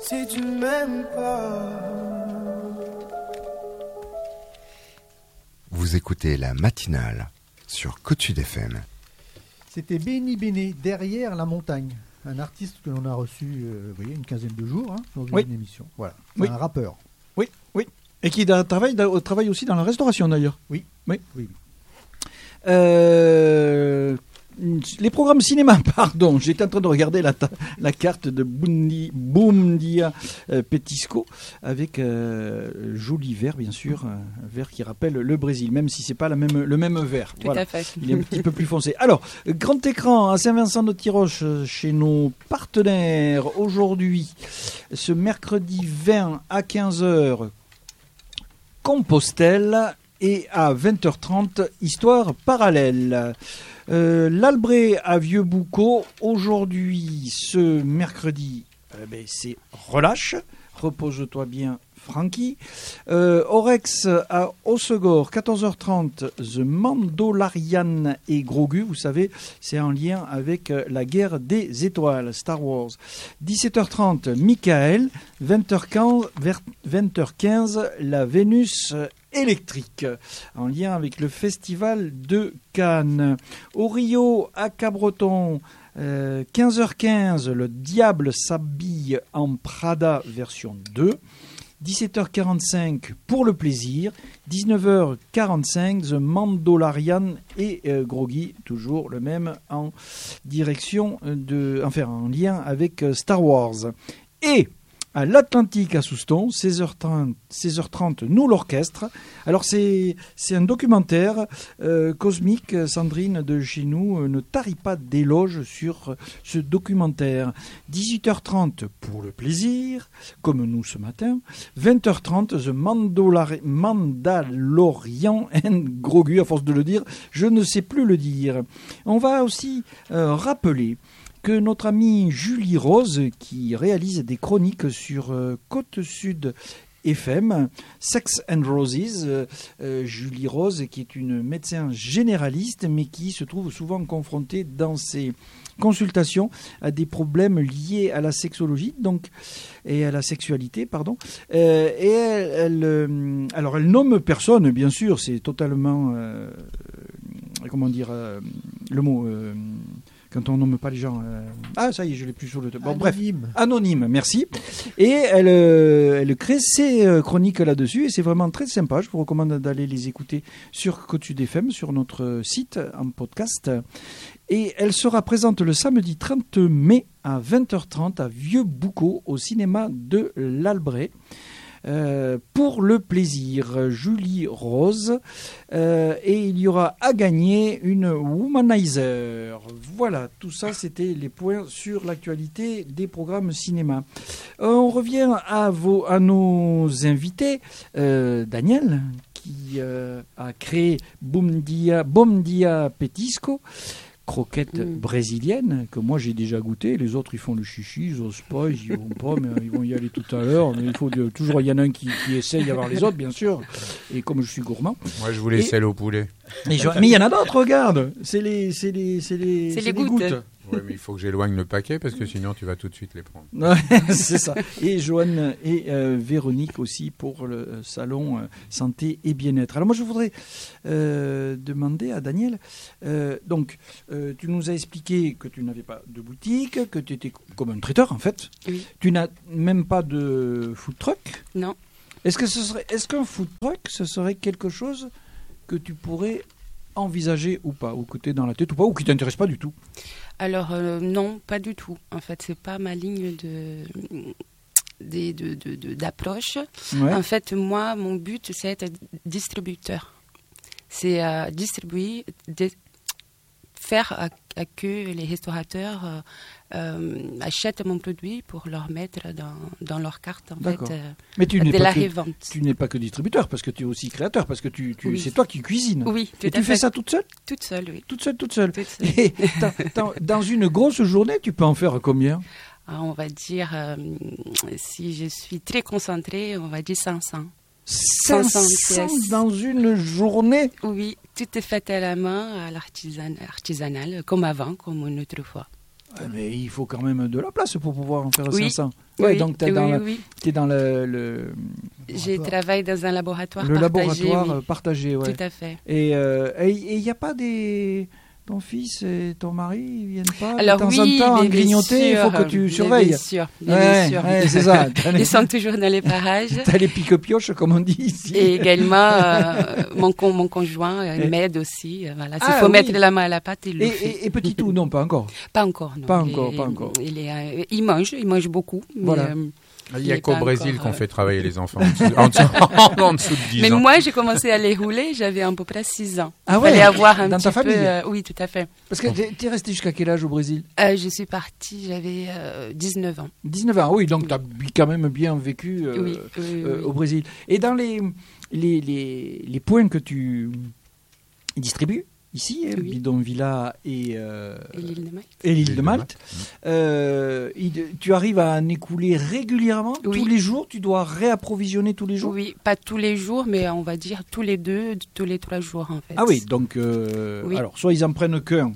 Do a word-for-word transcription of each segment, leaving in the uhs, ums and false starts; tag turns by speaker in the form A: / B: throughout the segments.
A: si tu ne m'aimes pas.
B: Vous écoutez la matinale sur Côte-Sud F M.
C: C'était Benny Béné, Derrière la montagne. Un artiste que l'on a reçu euh, vous voyez, une quinzaine de jours hein, dans une
D: oui.
C: émission. Voilà. C'est
D: oui.
C: un rappeur.
D: Oui, oui. Et qui travaille, travaille aussi dans la restauration d'ailleurs.
C: Oui.
D: Oui.
C: oui.
D: Euh, les programmes cinéma, pardon. J'étais en train de regarder la, ta- la carte de Bundi, Bundia euh, Petisco avec euh, joli vert, bien sûr. Un vert qui rappelle le Brésil, même si c'est pas la même, le même vert.
E: Tout
D: Voilà.
E: à fait.
D: Il est un petit peu plus foncé. Alors, grand écran à Saint-Vincent-de-Tiroche chez nos partenaires aujourd'hui, ce mercredi vingt à quinze heures, Compostelle, et à vingt heures trente, Histoire parallèle. Euh, L'Albret à Vieux-Boucau, aujourd'hui, ce mercredi, euh, ben, c'est relâche, repose-toi bien Francky. Euh, Orex à Hossegor, quatorze heures trente, The Mandalorian et Grogu, vous savez, c'est en lien avec euh, la guerre des étoiles, Star Wars. dix-sept heures trente, Michael, vingt heures quinze, la Vénus électrique, en lien avec le festival de Cannes. Au Rio, à Cabreton, euh, quinze heures quinze, le Diable s'habille en Prada version deux. dix-sept heures quarante-cinq pour le plaisir, dix-neuf heures quarante-cinq, The Mandalorian et euh, Groggy, toujours le même en direction de, enfin en lien avec euh, Star Wars. Et à l'Atlantique à Souston, seize heures trente, nous l'orchestre. Alors c'est, c'est un documentaire euh, cosmique. Sandrine de chez nous euh, ne tarit pas d'éloges sur euh, ce documentaire. dix-huit heures trente pour le plaisir, comme nous ce matin. vingt heures trente, The Mandalori- Mandalorian and Grogu, à force de le dire, je ne sais plus le dire. On va aussi euh, rappeler que notre amie Julie Rose, qui réalise des chroniques sur euh, Côte-Sud F M, Sex and Roses, euh, euh, Julie Rose, qui est une médecin généraliste, mais qui se trouve souvent confrontée dans ses consultations à des problèmes liés à la sexologie, donc et à la sexualité, pardon. Euh, et elle, elle euh, alors elle nomme personne, bien sûr, c'est totalement, euh, comment dire, euh, le mot. Euh, Quand on nomme pas les gens. Euh... Ah, ça y est, je l'ai plus sur le. Bon,
C: Anonyme.
D: Bref, anonyme, merci. Et elle, euh, elle crée ses euh, chroniques là-dessus, et c'est vraiment très sympa. Je vous recommande d'aller les écouter sur Côte-Sud F M, sur notre site en podcast. Et elle sera présente le samedi trente mai à vingt heures trente à Vieux-Boucau, au cinéma de l'Albret. Euh, pour le plaisir, Julie Rose, euh, et il y aura à gagner une Womanizer. Voilà, tout ça c'était les points sur l'actualité des programmes cinéma. Euh, on revient à, vos, à nos invités. euh, Daniel, qui euh, a créé Bundia, Bundia Petisco, croquettes mmh. brésiliennes que moi j'ai déjà goûté. Les autres ils font le chichi, ils osent pas, ils y vont pas, mais ils vont y aller tout à l'heure. Mais il faut de, toujours il y en a un qui, qui essaye avant les autres, bien sûr. Et comme je suis gourmand,
F: moi je voulais celle au poulet.
D: Et je, mais il y en a d'autres, regarde. C'est les, c'est les, c'est les,
E: c'est
D: c'est
E: les
D: les
E: gouttes.
D: gouttes.
F: Oui, mais il faut que j'éloigne le paquet parce que sinon tu vas tout de suite les prendre.
D: Ouais, c'est ça. Et Joanne et euh, Véronique aussi pour le salon euh, santé et bien-être. Alors moi je voudrais euh, demander à Daniel, euh, donc euh, tu nous as expliqué que tu n'avais pas de boutique, que tu étais comme un traiteur en fait.
E: Oui.
D: Tu n'as même pas de food truck.
E: Non.
D: Est-ce que ce serait, est-ce qu'un food truck ce serait quelque chose que tu pourrais envisager ou pas, ou que tu es dans la tête ou pas, ou qui t'intéresse pas du tout?
E: Alors euh, non, pas du tout. En fait, c'est pas ma ligne de, de, de, de, de d'approche.
D: Ouais.
E: En fait, moi, mon but, c'est être distributeur. C'est euh, distribuer, de, faire à, à que les restaurateurs euh, euh, achètent mon produit pour leur mettre dans, dans leur carte en fait, euh,
D: Mais tu
E: de
D: n'es
E: la
D: pas que,
E: revente.
D: Tu n'es pas que distributeur, parce que tu es aussi créateur, parce que tu, tu,
E: Oui.
D: c'est toi qui cuisines.
E: Oui, tout
D: Et
E: à
D: tu
E: fait.
D: fais ça toute seule?
E: Toute seule, oui.
D: Toute seule, toute seule.
E: Toute seule.
D: Et dans, dans, dans une grosse journée, tu peux en faire combien?
E: Ah, on va dire, euh, si je suis très concentrée, on va dire cinq cents.
D: cinq cents dans une journée?
E: Oui, tout est fait à la main, à l'artisan, artisanal, comme avant, comme une autre fois.
D: Ah, mais il faut quand même de la place pour pouvoir en faire
E: Oui.
D: cinq cents. Ouais,
E: oui,
D: donc tu es
E: oui,
D: dans, la-
E: oui.
D: t'es dans le, le,
E: J'ai travaillé dans un laboratoire
D: le
E: partagé.
D: laboratoire
E: oui.
D: euh, partagé. Ouais.
E: Tout à fait.
D: Et il n'y a pas des... Ton fils et ton mari, ils viennent pas
E: Alors
D: de temps
E: oui,
D: en temps
E: mais
D: en
E: bien
D: grignoter, il faut
E: sûr,
D: que tu
E: mais
D: surveilles.
E: Bien sûr, mais
D: Ouais,
E: bien sûr.
D: ouais, c'est ça. T'as les,
E: Ils sont toujours dans les parages.
D: t'as les pique-pioches, comme on dit ici.
E: Et également, euh, mon, con, mon conjoint euh,
D: Et-
E: m'aide aussi. euh, Voilà. S'il
D: Ah,
E: faut
D: oui.
E: mettre la main à la pâte, il le
D: Et,
E: fait.
D: et, et petit tout, non, pas encore.
E: Pas encore, non.
D: Pas
E: Il
D: encore,
E: est-
D: pas encore.
E: Il, est, euh, il mange, il mange beaucoup. Mais,
D: Voilà.
E: euh,
F: Il
E: il
F: n'y a
E: est
F: qu'au
E: pas
F: Brésil
E: encore,
F: qu'on
E: euh,
F: fait travailler les enfants en dessous, en dessous- en dessous de dix
E: mais
F: ans.
E: moi, j'ai commencé à les rouler, j'avais à peu près six ans.
D: Ah
E: Il
D: ouais,
E: fallait avoir un
D: dans
E: petit
D: ta famille.
E: peu. euh, oui, tout à fait.
D: Parce que t'es, t'es resté jusqu'à quel âge au Brésil?
E: Euh, je suis partie, j'avais euh, dix-neuf ans.
D: dix-neuf ans, oui, donc tu as quand même bien vécu euh,
E: oui, oui,
D: euh,
E: oui.
D: au Brésil. Et dans les, les, les, les points que tu distribues, ici, hein,
E: Oui.
D: Bidonvilla et, euh,
E: Et l'île de Malte.
D: et l'île
F: L'île
D: de
F: de
D: Malte, euh, il- tu arrives à en écouler régulièrement,
E: Oui.
D: tous les jours, tu dois réapprovisionner tous les jours?
E: Oui, pas tous les jours, mais on va dire tous les deux, tous les trois jours en fait.
D: Ah oui, donc euh,
E: Oui.
D: alors soit ils en prennent qu'un,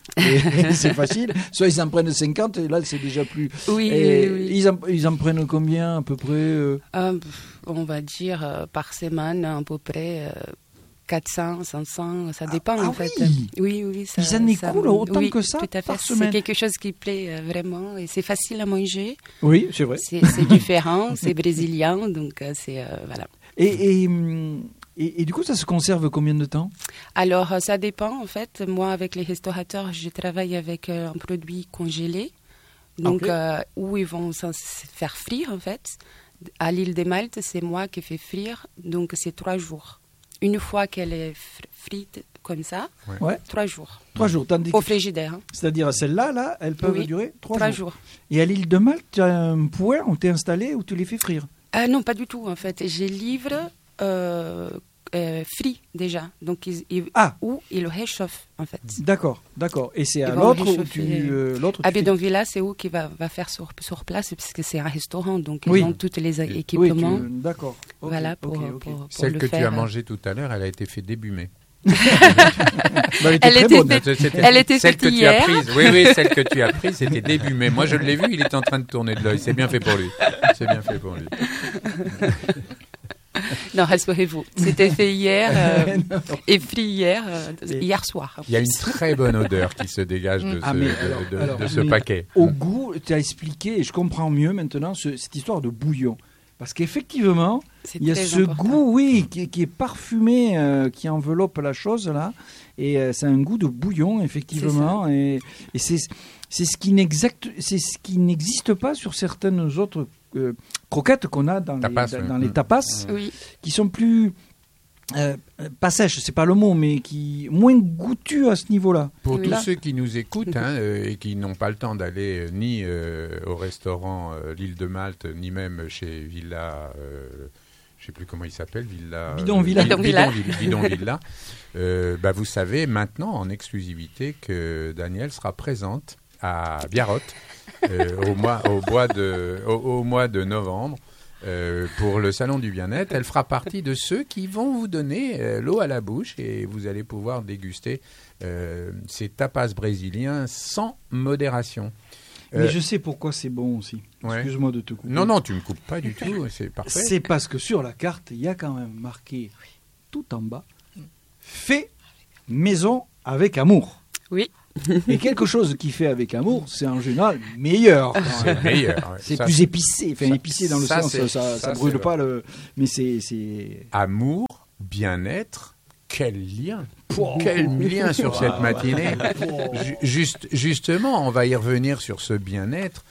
D: et c'est facile, soit ils en prennent cinquante, et là c'est déjà plus...
E: Oui,
D: Et
E: oui, oui.
D: Ils, en, ils en prennent combien à peu près euh
E: Euh, pff, on va dire euh, par semaine à peu près euh, quatre cents, cinq cents, ça dépend
D: ah
E: en fait.
D: oui.
E: Oui, oui. Ça,
D: Ils en
E: ça-
D: écoulent autant
E: oui,
D: que ça
E: tout à fait.
D: par
E: C'est
D: semaine.
E: quelque chose qui plaît euh, vraiment et c'est facile à manger.
D: Oui, c'est vrai.
E: C'est c'est différent, c'est brésilien, donc euh, c'est euh, voilà.
D: Et, et, hum, et, et du coup, ça se conserve combien de temps?
E: Alors, euh, ça dépend en fait. Moi, avec les restaurateurs, je travaille avec euh, un produit congelé, donc
D: Ok.
E: euh, où ils vont s'en s- faire frire en fait. À l'île des Maltes, c'est moi qui fais frire, donc c'est trois jours. Une fois qu'elle est fr- frite comme ça,
D: Ouais.
E: trois jours.
D: Trois jours. Tandis que-
E: Au frigidaire, hein.
D: C'est-à-dire celles-là, là, elles peuvent
E: Oui,
D: durer trois,
E: trois
D: jours.
E: jours.
D: Et à l'île de Malte, tu as un point où tu es installé, où tu les fais frire.
E: Ah non, pas du tout en fait. Je livre euh, euh, frit déjà, donc ils, ils-
D: Ah.
E: où ils le réchauffent en fait.
D: D'accord, d'accord. Et c'est à
E: Ils vont
D: l'autre où
E: réchauffer.
D: tu... euh, l'autre,
E: À
D: tu fais-
E: Bidonvilla, c'est où qui va, va faire sur, sur place, puisque c'est un restaurant, donc
D: Oui.
E: ils ont tous les
D: Oui, tu-
E: équipements.
D: d'accord. Ok,
E: Voilà pour,
D: ok, ok.
E: pour, pour
F: Celle
E: le
F: que
E: faire.
F: tu as mangée tout à l'heure, elle a été faite début mai.
D: Bah, elle était
E: Elle
D: très
E: était
D: bonne.
E: faite-
F: C'était-
E: Elle était
F: celle
E: faite
F: que tu as
E: hier.
F: prise. Oui, oui, celle que tu as prise, c'était début mai. Moi, je l'ai vu, il était en train de tourner de l'œil. C'est bien fait pour lui. C'est bien fait pour lui.
E: Non, rassurez-vous, c'était fait hier euh, et frit hier, euh,
D: Et-
E: hier soir.
F: Il y a une très bonne odeur qui se dégage de ce,
D: Ah, mais
F: de-
D: alors-
F: de-
D: alors,
F: de ce
D: mais
F: paquet.
D: Au goût, tu as expliqué, et je comprends mieux maintenant, ce- cette histoire de bouillon. Parce qu'effectivement,
E: C'est
D: il y a
E: très
D: ce
E: important.
D: goût, oui, qui, est- qui est parfumé, euh, qui enveloppe la chose, là. Et euh, c'est un goût de bouillon, effectivement. Et, et c'est, c'est ce qui n'exacte- c'est ce qui n'existe pas sur certaines autres euh, croquettes qu'on a dans,
F: Tapas,
D: les,
F: oui.
D: dans les
F: Mm.
D: tapas,
E: Oui,
D: qui sont plus... euh, pas sèches, c'est pas le mot, mais qui moins goûtues à ce niveau-là.
F: Pour
E: Oui.
F: tous ceux qui nous écoutent hein, euh, et qui n'ont pas le temps d'aller euh, ni euh, au restaurant euh, l'île de Malte, ni même chez Villa, euh, je ne sais plus comment il s'appelle, Villa... euh,
D: Bidonvilla.
E: Bidonvilla.
F: Bidonvilla, Bidonvilla, euh, bah, vous savez maintenant en exclusivité que Danielle sera présente à Biarrot euh, au, mois, au, mois de, au, au mois de novembre. Euh, pour le salon du bien-être, elle fera partie de ceux qui vont vous donner euh, l'eau à la bouche et vous allez pouvoir déguster euh, ces tapas brésiliens sans modération.
D: Mais
F: Euh,
D: je sais pourquoi c'est bon aussi.
F: ouais.
D: Excuse-moi de te couper.
F: Non, non, tu ne me coupes pas du tout, c'est parfait.
D: C'est parce que sur la carte, il y a quand même marqué tout en bas fait maison avec amour.
E: oui.
D: Et quelque chose qui fait avec amour, c'est en général meilleur. quand
F: C'est
D: même.
F: meilleur. ouais.
D: C'est
F: Ça,
D: plus épicé, enfin
F: ça-
D: épicé dans le
F: ça,
D: sens,
F: c'est-
D: ça, ça,
F: ça,
D: brûle
F: c'est
D: pas le. Mais c'est, c'est.
F: Amour, bien-être, quel lien
D: Pouah.
F: Quel lien sur cette
D: Ah,
F: matinée Ju- juste, Justement, on va y revenir sur ce bien-être.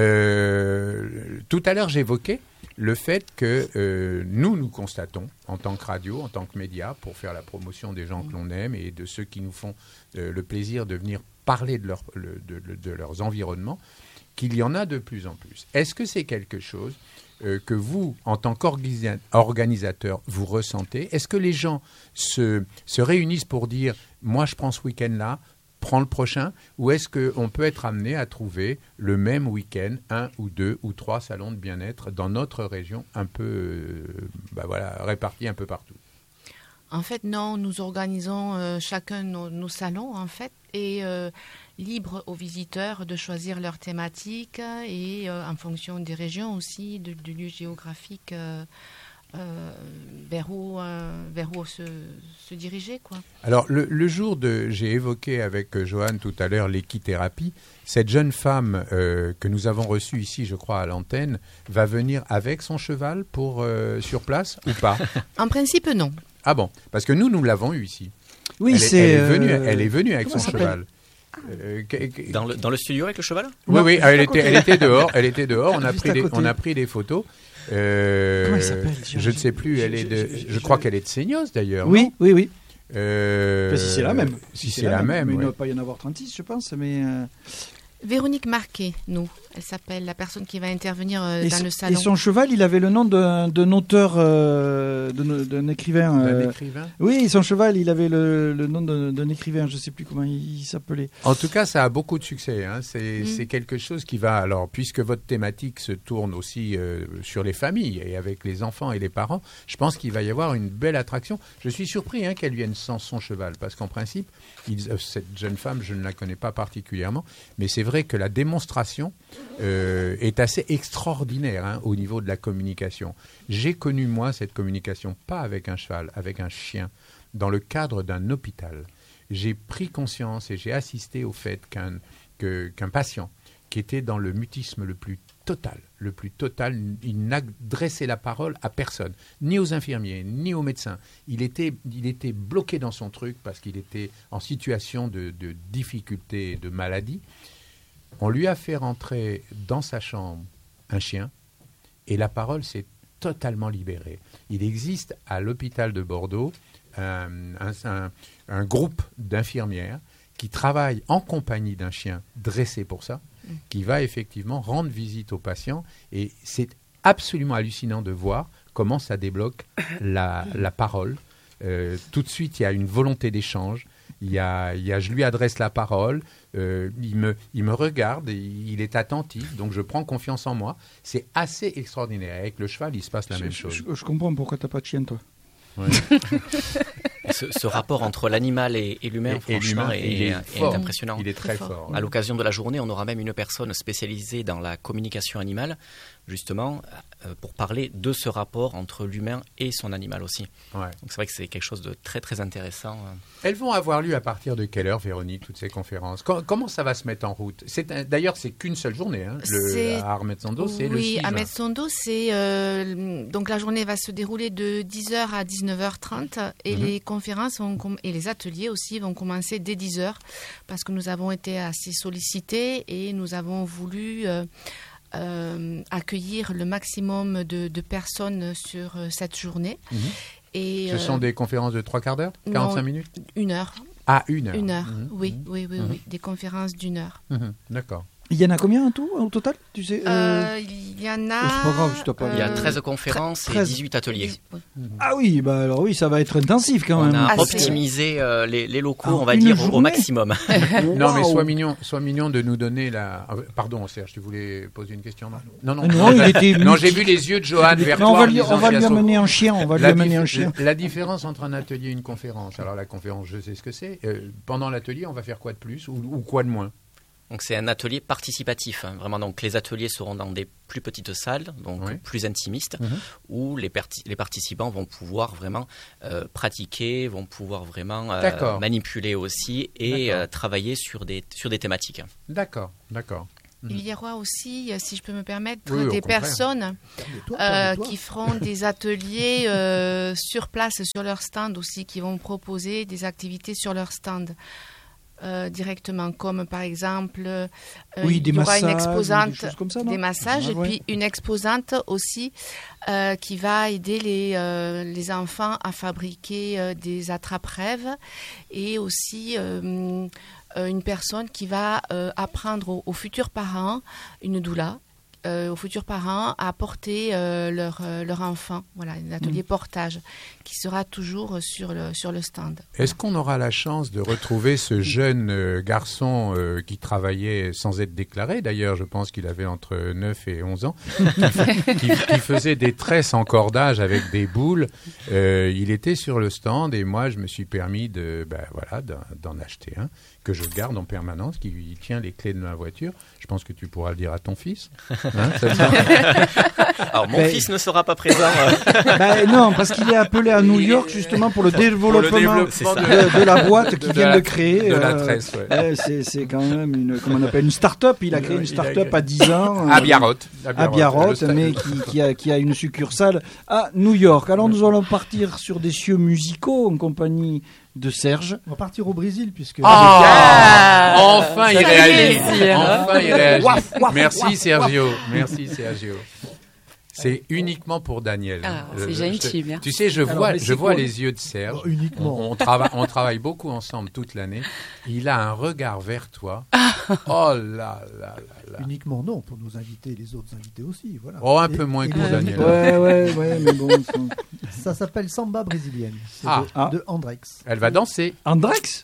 F: Euh, tout à l'heure, j'évoquais le fait que euh, nous, nous constatons, en tant que radio, en tant que média, pour faire la promotion des gens que l'on aime et de ceux qui nous font euh, le plaisir de venir parler de, leur, le- de- de- de leurs environnements, qu'il y en a de plus en plus. Est-ce que c'est quelque chose euh, que vous, en tant qu'organisateur, vous ressentez? Est-ce que les gens se, se réunissent pour dire « moi, je prends ce week-end-là », prends le prochain, ou est-ce qu'on peut être amené à trouver le même week-end, un ou deux ou trois salons de bien-être dans notre région, un peu euh, bah voilà, répartis un peu partout?
G: En fait, non, nous organisons euh, chacun nos, nos salons, en fait, et euh, libre aux visiteurs de choisir leur thématique et euh, en fonction des régions aussi, de- du lieu géographique, euh, euh, vers où, euh, vers où se, se diriger, quoi.
F: Alors, le, le jour de... J'ai évoqué avec euh, Johan tout à l'heure l'équithérapie. Cette jeune femme euh, que nous avons reçue ici, je crois, à l'antenne, va venir avec son cheval pour euh, sur place ou pas?
G: En principe, non.
F: Ah bon? Parce que nous, nous l'avons eu ici.
D: Oui,
F: elle, est,
D: c'est.
F: elle, est venue,
D: euh,
F: elle est venue avec
D: comment
F: son
D: ça s'appelle
F: cheval. Euh, que- que-
H: Dans le, dans le studio avec le cheval?
F: Oui,
D: Non,
F: oui,
D: juste
F: elle
D: à
F: était,
D: côté.
F: elle était dehors. Elle était dehors. On a
D: Juste
F: pris
D: à
F: des,
D: côté.
F: on a pris des photos. Euh,
D: Comment elle s'appelle?
F: Je ne sais plus. Elle est de.
D: je-
F: Je
D: je-
F: crois qu'elle est de Seignos d'ailleurs.
D: Oui,
F: non
D: oui, oui.
F: Euh,
D: Enfin, si c'est la même.
F: Si c'est la même.
D: Mais il ne
F: ouais.
D: doit pas y en avoir trente-six, je pense. Mais, euh,
G: Véronique Marquet, nous. Elle s'appelle la personne qui va intervenir euh,
D: et,
G: dans
D: son-
G: le
D: et
G: salon.
D: son cheval, il avait le nom d'un d'un auteur, euh, d'un d'un écrivain.
F: Un
D: euh,
F: écrivain.
D: Oui, son cheval, il avait le, le nom d'un d'un écrivain. Je ne sais plus comment il, il s'appelait.
F: En tout cas, ça a beaucoup de succès. Hein. C'est
G: Mm.
F: c'est quelque chose qui va. Alors, puisque votre thématique se tourne aussi euh, sur les familles et avec les enfants et les parents, je pense qu'il va y avoir une belle attraction. Je suis surpris hein, qu'elle vienne sans son cheval, parce qu'en principe, il- euh, cette jeune femme, je ne la connais pas particulièrement, mais c'est vrai que la démonstration euh, est assez extraordinaire hein, au niveau de la communication. J'ai connu, moi, cette communication, pas avec un cheval, avec un chien, dans le cadre d'un hôpital. J'ai pris conscience et j'ai assisté au fait qu'un que- qu'un patient qui était dans le mutisme le plus total, le plus total, il n'adressait la parole à personne, ni aux infirmiers, ni aux médecins. Il était, il était bloqué dans son truc parce qu'il était en situation de, de difficulté et de maladie. On lui a fait rentrer dans sa chambre un chien et la parole s'est totalement libérée. Il existe à l'hôpital de Bordeaux un, un- un- un groupe d'infirmières qui travaillent en compagnie d'un chien dressé pour ça, qui va effectivement rendre visite aux patients. Et c'est absolument hallucinant de voir comment ça débloque la, la parole. Euh, tout de suite, il y a une volonté d'échange. Il y a, il y a, je lui adresse la parole, euh, il, me, il me regarde, et il est attentif, donc je prends confiance en moi. C'est assez extraordinaire. Avec le cheval, il se passe la
D: je,
F: même
D: je-
F: chose.
D: Je, je comprends pourquoi tu n'as pas de chien, toi.
F: Ouais.
H: Ce, ce rapport entre l'animal et, et l'humain,
F: Et- et
H: franchement,
F: l'humain,
H: est,
F: il est
H: est
F: fort.
H: impressionnant.
F: Il est très,
G: Très fort.
F: fort.
H: À l'occasion de la journée, on aura même une personne spécialisée dans la communication animale, justement, euh, pour parler de ce rapport entre l'humain et son animal aussi.
F: Ouais.
H: Donc c'est vrai que c'est quelque chose de très très intéressant.
F: Elles vont avoir lieu à partir de quelle heure, Véronique, toutes ces conférences? Com- Comment ça va se mettre en route? C'est un- D'ailleurs, c'est qu'une seule journée. Hein. Le,
G: C'est-
F: à Armetsondo, c'est le
G: Oui,
F: six
G: à
F: juin.
G: Metsondo, c'est euh, donc la journée va se dérouler de dix heures à dix-neuf heures trente et
F: Mhm.
G: les conférences vont com- et les ateliers aussi vont commencer dès dix heures parce que nous avons été assez sollicités et nous avons voulu euh, euh, accueillir le maximum de, de personnes sur euh, cette journée.
F: Mhm.
G: Et
F: Ce
G: euh,
F: sont des conférences de trois quarts d'heure,
G: non.
F: quarante-cinq minutes?
G: une heure,
F: Ah, une heure.
G: une heure,
F: Mhm.
G: oui,
F: Mhm.
G: oui, oui,
F: Mhm.
G: oui, des conférences d'une heure.
F: Mhm. D'accord.
D: Il y en a combien en tout, au total, tu sais euh,
G: Euh, il y en a.
D: c'est pas grave, je t'ai pas-
H: Il y a
G: euh,
H: treize conférences et
D: treize.
H: dix-huit ateliers.
G: oui.
D: Ah oui, bah alors oui, ça va être intensif quand
H: On
D: même.
H: a
G: Ah, c'est-
H: optimisé euh, les, les locaux,
D: Ah,
H: on va
D: une
H: dire, au- au
D: journée
H: maximum.
F: Non, mais
D: Waouh.
F: sois mignon, sois mignon de nous donner la. Ah, pardon, Serge, tu voulais poser une question? Non, non, non.
D: Ah non, il était
F: Non,
D: muti-
F: j'ai vu les yeux de Johan vers
D: Mais on
F: toi.
D: va
F: en
D: lui,
F: disant
D: on va
F: qu'il
D: lui
F: a son-
D: amener un chien, on va lui
F: La,
D: amener
F: dif-
D: un chien.
F: la différence entre un atelier et une conférence. Alors la conférence, je sais ce que c'est. Euh, pendant l'atelier, on va faire quoi de plus ou, ou quoi de moins?
H: Donc c'est un atelier participatif, hein, vraiment. Donc les ateliers seront dans des plus petites salles, donc
F: Oui.
H: plus intimistes,
F: Mhm.
H: où les, parti- les participants vont pouvoir vraiment euh, pratiquer, vont pouvoir vraiment euh,
F: D'accord.
H: manipuler aussi et
F: D'accord.
H: euh, travailler sur des sur des thématiques.
F: D'accord, d'accord. Mhm.
G: Il y aura aussi, euh, si je peux me permettre,
F: Oui, au
G: des
F: contraire.
G: personnes euh, qui feront des ateliers euh, sur place, sur leur stand aussi, qui vont proposer des activités sur leur stand. Euh, directement, comme par exemple, euh,
D: Oui, des
G: il y aura
D: massages,
G: une
D: ou
G: exposante,
D: des choses comme ça, non
G: des massages,
D: Ah,
G: et
D: ouais.
G: puis une exposante aussi euh, qui va aider les, euh, les enfants à fabriquer euh, des attrape-rêves, et aussi euh, euh, une personne qui va euh, apprendre aux, aux futurs parents, une doula, euh, aux futurs parents à porter euh, leur, euh, leur enfant. Voilà, un atelier mmh. portage qui sera toujours sur le, sur le stand.
F: Est-ce qu'on aura la chance de retrouver ce jeune euh, garçon euh, qui travaillait sans être déclaré? D'ailleurs, je pense qu'il avait entre neuf et onze ans, qui, qui, qui faisait des tresses en cordage avec des boules. Euh, il était sur le stand et moi, je me suis permis de, ben, voilà, d'en, d'en acheter un que je garde en permanence, qui lui tient les clés de ma voiture. Je pense que tu pourras le dire à ton fils. Hein, ça
H: Alors, mon
D: ben,
H: fils ne sera pas présent.
D: Ben, non, parce qu'il est appelé à New York justement pour le développement,
F: pour le développement
D: de, de la boîte qu'ils viennent de créer.
F: De la
D: euh,
F: tresse, ouais.
D: euh, c'est, c'est quand même une, comment on appelle, une start-up. Il a créé une start-up à dix ans.
F: À Biarrot.
D: À Biarrot, mais qui, qui, a, qui a une succursale à New York. Alors, nous allons partir sur des cieux musicaux en compagnie de Serge.
C: On va partir au Brésil puisque.
F: Ah, enfin il
E: Ça
F: réagit.
E: fait
F: Enfin il réagit.
D: Waf, waf,
F: Merci
D: waf,
F: Sergio. Merci Sergio. C'est uniquement pour Daniel.
E: Ah,
F: Euh,
E: c'est
F: je
E: gentil,
F: te-
E: merci.
F: Tu sais, je
C: Alors,
F: vois,
C: mais
F: je
C: c'est
F: vois
C: quoi
F: les yeux de Serge.
C: Oh, uniquement.
F: On, on travaille, on travaille beaucoup ensemble toute l'année. Il a un regard vers toi. Oh là là là là.
C: Uniquement non, pour nos invités, les autres invités aussi. Voilà.
F: Oh, un
C: Et-
F: peu moins
C: et
F: que pour
C: les
F: Daniel.
C: invités,
D: Ouais, ouais, ouais, mais bon.
C: Ça s'appelle Samba brésilienne. C'est
F: Ah.
C: de,
D: Ah.
C: de Andrex.
F: Elle va danser.
D: Andrex?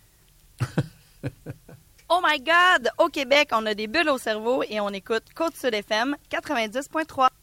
I: Oh my God! Au Québec, on a des bulles au cerveau et on écoute Côte-Sud F M quatre-vingt-dix point trois.